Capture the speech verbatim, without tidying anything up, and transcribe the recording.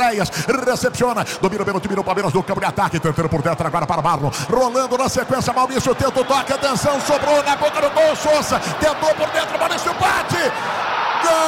ideias, recepciona, domina bem o time do Palmeiras no campo de ataque, tentando por dentro agora para Marlon, rolando na sequência, Maurício tenta o toque, atenção, sobrou na boca do gol, Souza, tentou por dentro, Maurício bate,